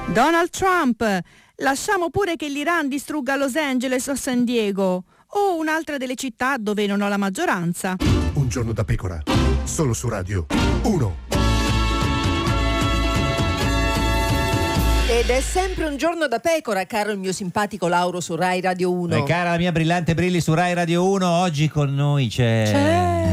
Donald Trump, lasciamo pure che l'Iran distrugga Los Angeles o San Diego, o un'altra delle città dove non ho la maggioranza. Un giorno da pecora, solo su Radio 1. Ed è sempre un giorno da pecora, caro il mio simpatico Lauro su Rai Radio 1. E cara la mia brillante Brilli su Rai Radio 1, oggi con noi c'è